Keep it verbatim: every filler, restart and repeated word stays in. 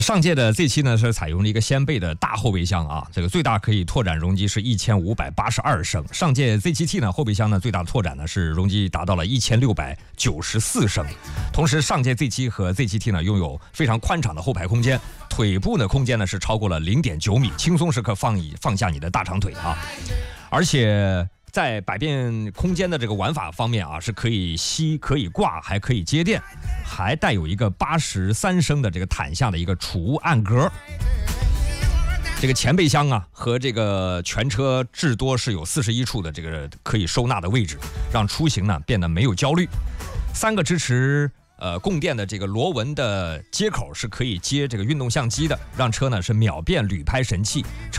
上届的 Z 七呢是采用了一个掀背的大后备箱啊，这个最大可以拓展容积是一千五百八十二升。上届 Z 七 T 呢后备箱呢最大拓展呢是容积达到了一千六百九十四升。同时上届 Z 七 和 Z 七 T 呢拥有非常宽敞的后排空间，腿部的空间呢是超过了 零点九米，轻松是可放以放下你的大长腿啊。而且在百变空间的这个玩法方面啊，是可以吸、可以挂、还可以接电，还带有一个八十三升的这个毯下的一个储物暗格。这个前备箱啊和这个全车至多是有四十一处的这个可以收纳的位置，让出行呢变得没有焦虑。三个支持呃供电的这个螺纹的接口是可以接这个运动相机的，让车呢是秒变旅拍神器。